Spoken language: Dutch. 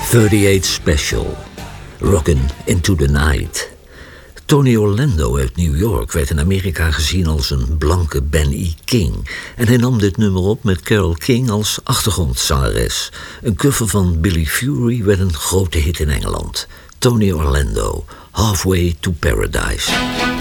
38 Special. Rockin' Into the Night. Tony Orlando uit New York werd in Amerika gezien als een blanke Ben E. King. En hij nam dit nummer op met Carole King als achtergrondzangeres. Een cover van Billy Fury werd een grote hit in Engeland. Tony Orlando, Halfway to Paradise.